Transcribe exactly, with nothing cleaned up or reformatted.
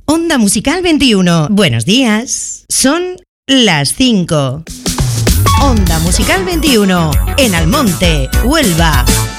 Onda Musical veintiuno. Buenos días. Son las cinco. Onda Musical veintiuno. En Almonte, Huelva.